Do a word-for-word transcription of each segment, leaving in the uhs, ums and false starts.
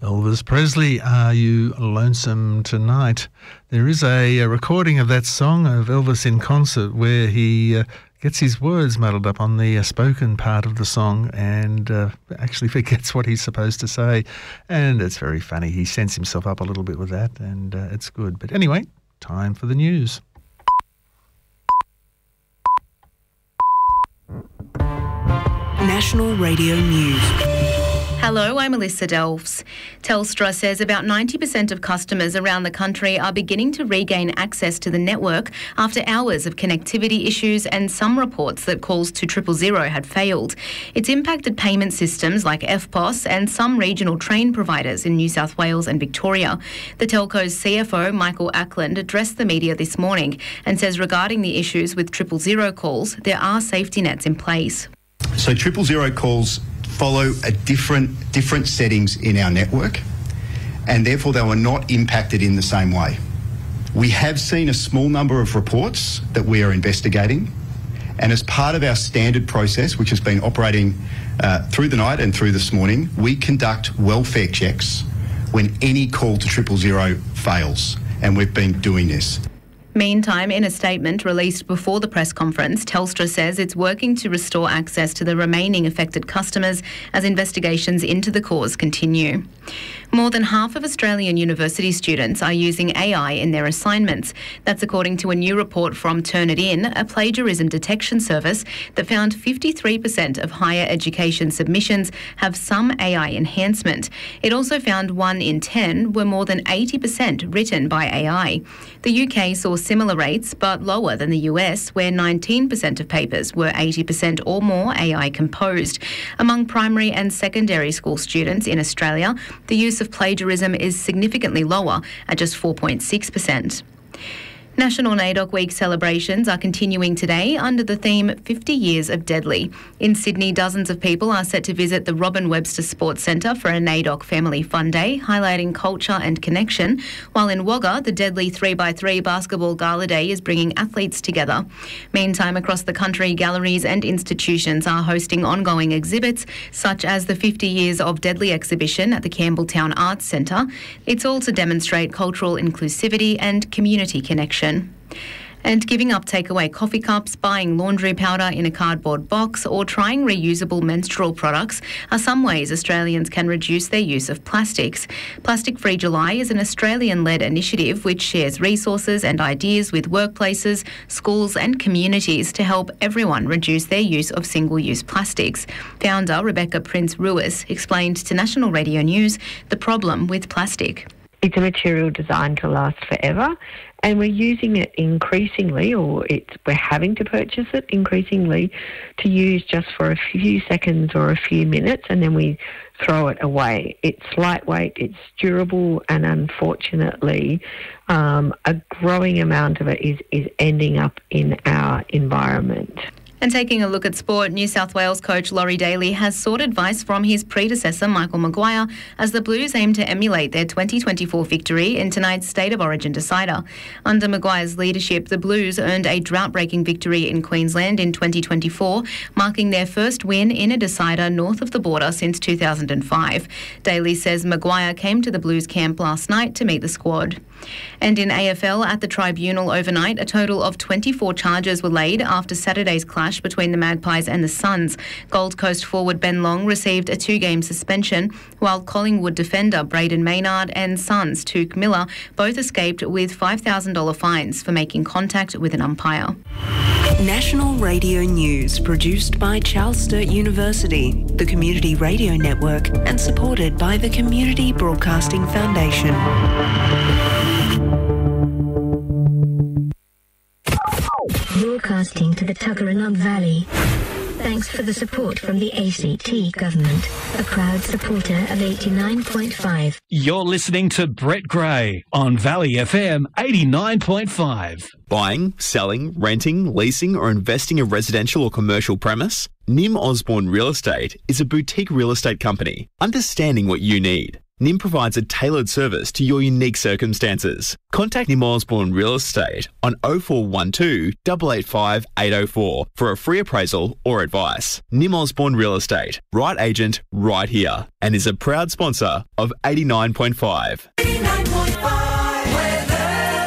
Elvis Presley, Are You Lonesome Tonight? There is a, a recording of that song of Elvis in concert where he uh, gets his words muddled up on the uh, spoken part of the song and uh, actually forgets what he's supposed to say. And it's very funny. He sends himself up a little bit with that, and uh, it's good. But anyway, time for the news. National Radio News. Hello, I'm Alyssa Delves. Telstra says about ninety percent of customers around the country are beginning to regain access to the network after hours of connectivity issues and some reports that calls to triple zero had failed. It's impacted payment systems like F P O S and some regional train providers in New South Wales and Victoria. The telco's C F O, Michael Ackland, addressed the media this morning and says regarding the issues with triple zero calls, there are safety nets in place. So triple zero calls follow a different different settings in our network, and therefore they were not impacted in the same way. We have seen a small number of reports that we are investigating, and as part of our standard process, which has been operating uh, through the night and through this morning, we conduct welfare checks when any call to triple zero fails, and we've been doing this. Meantime, in a statement released before the press conference, Telstra says it's working to restore access to the remaining affected customers as investigations into the cause continue. More than half of Australian university students are using A I in their assignments. That's according to a new report from Turnitin, a plagiarism detection service that found fifty-three percent of higher education submissions have some A I enhancement. It also found one in ten were more than eighty percent written by A I. The U K saw similar rates, but lower than the U S, where nineteen percent of papers were eighty percent or more A I composed. Among primary and secondary school students in Australia, the use of plagiarism is significantly lower at just four point six percent. National NAIDOC Week celebrations are continuing today under the theme fifty years of Deadly. In Sydney, dozens of people are set to visit the Robin Webster Sports Centre for a NAIDOC Family Fun Day, highlighting culture and connection, while in Wagga, the Deadly three by three Basketball Gala Day is bringing athletes together. Meantime, across the country, galleries and institutions are hosting ongoing exhibits, such as the fifty years of Deadly exhibition at the Campbelltown Arts Centre. It's all to demonstrate cultural inclusivity and community connection. And giving up takeaway coffee cups, buying laundry powder in a cardboard box, or trying reusable menstrual products are some ways Australians can reduce their use of plastics. Plastic Free July is an Australian-led initiative which shares resources and ideas with workplaces, schools and communities to help everyone reduce their use of single-use plastics. Founder Rebecca Prince-Ruiz explained to National Radio News the problem with plastic. It's a material designed to last forever, and we're using it increasingly, or it's, we're having to purchase it increasingly to use just for a few seconds or a few minutes, and then we throw it away. It's lightweight, it's durable, and unfortunately, um, a growing amount of it is, is ending up in our environment. And taking a look at sport, New South Wales coach Laurie Daly has sought advice from his predecessor, Michael Maguire, as the Blues aim to emulate their twenty twenty-four victory in tonight's State of Origin decider. Under Maguire's leadership, the Blues earned a drought-breaking victory in Queensland in twenty twenty-four, marking their first win in a decider north of the border since two thousand five. Daly says Maguire came to the Blues camp last night to meet the squad. And in A F L, at the tribunal overnight, a total of twenty-four charges were laid after Saturday's clash between the Magpies and the Suns. Gold Coast forward Ben Long received a two-game suspension, while Collingwood defender Braden Maynard and Suns Touk Miller both escaped with five thousand dollars fines for making contact with an umpire. National Radio News, produced by Charles Sturt University, the Community Radio Network, and supported by the Community Broadcasting Foundation. Broadcasting to the Tuggeranong Valley. Thanks for the support from the A C T government, a proud supporter of eighty-nine point five. You're listening to Brett Gray on Valley F M eighty-nine point five. Buying, selling, renting, leasing or investing a residential or commercial premise? Nim Osborne Real Estate is a boutique real estate company, understanding what you need. N I M provides a tailored service to your unique circumstances. Contact N I M Osborne Real Estate on oh four one two, eight eight five, eight oh four for a free appraisal or advice. N I M Osborne Real Estate, right agent, right here, and is a proud sponsor of eighty-nine point five. eighty-nine point five weather.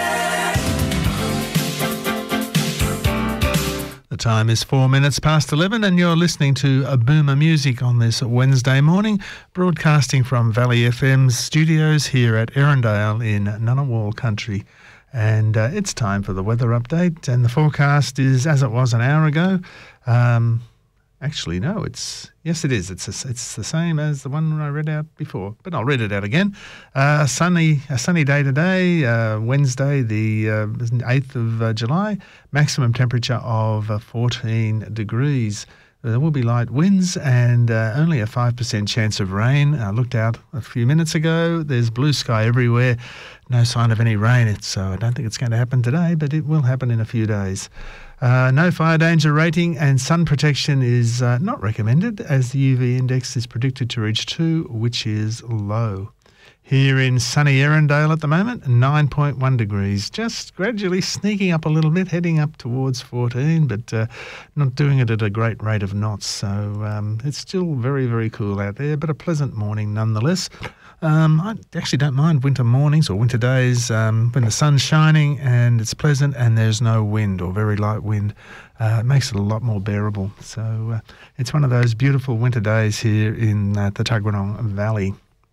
The time is four minutes past eleven and you're listening to a Boomer Music on this Wednesday morning, broadcasting from Valley F M's studios here at Erindale in Ngunnawal country. And uh, it's time for the weather update, and the forecast is as it was an hour ago. Um, actually, no, it's, yes it is. It's a, it's the same as the one I read out before, but I'll read it out again. Uh, sunny, a sunny day today, uh, Wednesday the uh, eighth of uh, July, maximum temperature of uh, fourteen degrees. There will be light winds and uh, only a five percent chance of rain. I looked out a few minutes ago. There's blue sky everywhere. No sign of any rain, so I don't think it's going to happen today, but it will happen in a few days. Uh, no fire danger rating, and sun protection is uh, not recommended as the U V index is predicted to reach two, which is low. Here in sunny Erindale at the moment, nine point one degrees, just gradually sneaking up a little bit, heading up towards fourteen, but uh, not doing it at a great rate of knots. So um, it's still very, very cool out there, but a pleasant morning nonetheless. Um, I actually don't mind winter mornings or winter days um, when the sun's shining and it's pleasant and there's no wind or very light wind. Uh, it makes it a lot more bearable. So uh, it's one of those beautiful winter days here in uh, the Tuggeranong Valley.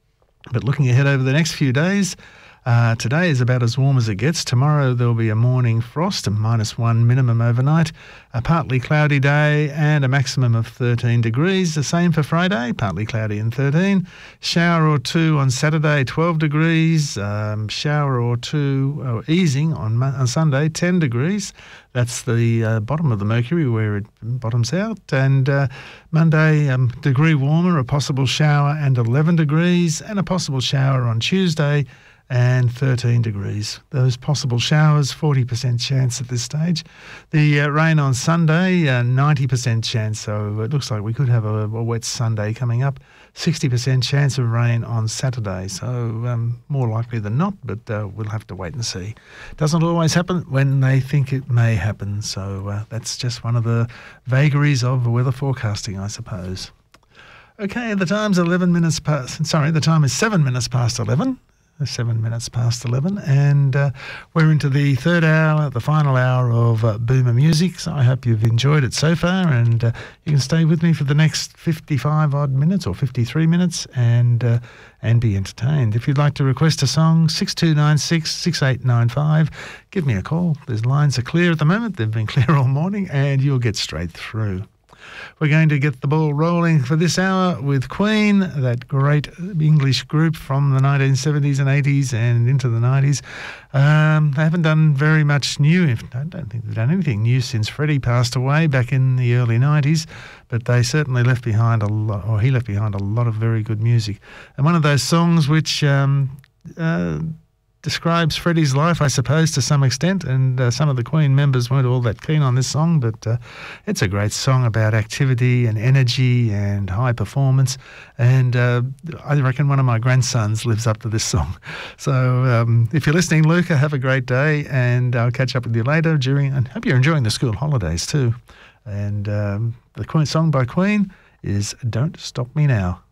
But looking ahead over the next few days, uh, today is about as warm as it gets. Tomorrow there'll be a morning frost, a minus one minimum overnight, a partly cloudy day and a maximum of thirteen degrees. The same for Friday, partly cloudy and thirteen. Shower or two on Saturday, twelve degrees. Um, shower or two, or easing on, on Sunday, ten degrees. That's the uh, bottom of the mercury where it bottoms out. And uh, Monday, a um, degree warmer, a possible shower and eleven degrees, and a possible shower on Tuesday and thirteen degrees. Those possible showers, forty percent chance at this stage. The uh, rain on Sunday, uh, ninety percent chance, so it looks like we could have a, a wet Sunday coming up. sixty percent chance of rain on Saturday, so um, more likely than not, but uh, we'll have to wait and see. Doesn't always happen when they think it may happen, so uh, that's just one of the vagaries of weather forecasting, I suppose. Okay, the time's eleven minutes past, sorry, the time is seven minutes past eleven. Seven minutes past eleven, and uh, we're into the third hour, the final hour of uh, Boomer Music. So I hope you've enjoyed it so far, and uh, you can stay with me for the next fifty-five odd minutes or fifty-three minutes and uh, and be entertained. If you'd like to request a song, six two nine six, six eight nine five, give me a call. These lines are clear at the moment. They've been clear all morning, and you'll get straight through. We're going to get the ball rolling for this hour with Queen, that great English group from the nineteen seventies and eighties and into the nineties. Um, they haven't done very much new. I don't think they've done anything new since Freddie passed away back in the early nineties, but they certainly left behind a lot, or he left behind a lot of very good music. And one of those songs which um, uh, describes Freddie's life, I suppose, to some extent, and uh, some of the Queen members weren't all that keen on this song, but uh, it's a great song about activity and energy and high performance, and uh, I reckon one of my grandsons lives up to this song. So um, if you're listening, Luca, have a great day, and I'll catch up with you later during, and hope you're enjoying the school holidays too. And um, the Queen song by Queen is Don't Stop Me Now.